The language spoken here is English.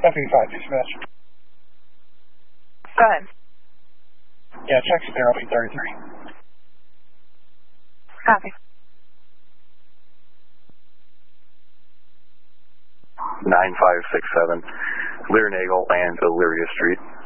Copy 5, dispatch. Go ahead. Yeah, check Sparrow 833. Copy. 9567, Lear Nagel and Elyria Street.